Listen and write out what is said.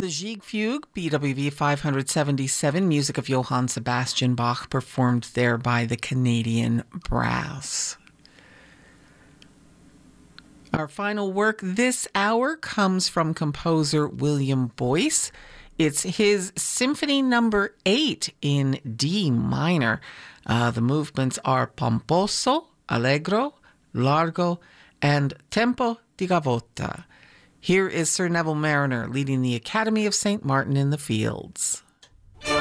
the Gigue Fugue, BWV 577, music of Johann Sebastian Bach, performed there by the Canadian Brass. Our final work this hour comes from composer William Boyce. It's his Symphony Number 8 in D minor. The movements are pomposo, allegro, largo, and tempo di gavotta. Here is Sir Neville Marriner leading the Academy of St. Martin in the Fields.